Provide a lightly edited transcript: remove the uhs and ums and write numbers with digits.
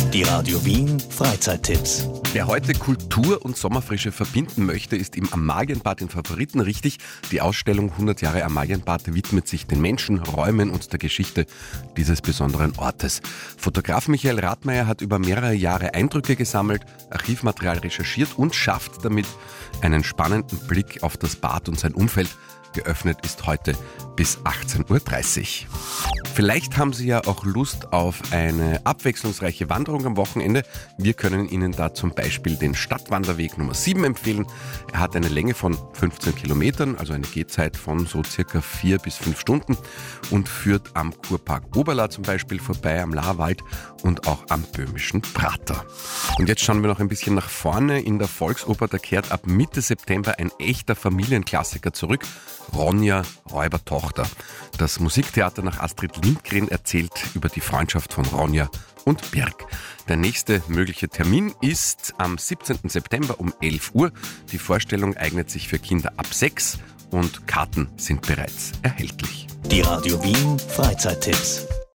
Die Radio Wien Freizeittipps. Wer heute Kultur und Sommerfrische verbinden möchte, ist im Amalienbad in Favoriten richtig. Die Ausstellung 100 Jahre Amalienbad widmet sich den Menschen, Räumen und der Geschichte dieses besonderen Ortes. Fotograf Michael Rathmeier hat über mehrere Jahre Eindrücke gesammelt, Archivmaterial recherchiert und schafft damit einen spannenden Blick auf das Bad und sein Umfeld. Geöffnet ist heute bis 18:30 Uhr. Vielleicht haben Sie ja auch Lust auf eine abwechslungsreiche Wanderung am Wochenende. Wir können Ihnen da zum Beispiel den Stadtwanderweg Nummer 7 empfehlen. Er hat eine Länge von 15 Kilometern, also eine Gehzeit von so circa 4 bis 5 Stunden und führt am Kurpark Oberla zum Beispiel vorbei, am Lahrwald und auch am böhmischen Prater. Und jetzt schauen wir noch ein bisschen nach vorne. In der Volksoper, da kehrt ab Mitte September ein echter Familienklassiker zurück. Ronja, Räubertochter. Das Musiktheater nach Astrid Lindgren erzählt über die Freundschaft von Ronja und Birk. Der nächste mögliche Termin ist am 17. September um 11 Uhr. Die Vorstellung eignet sich für Kinder ab 6 und Karten sind bereits erhältlich. Die Radio Wien Freizeittipps.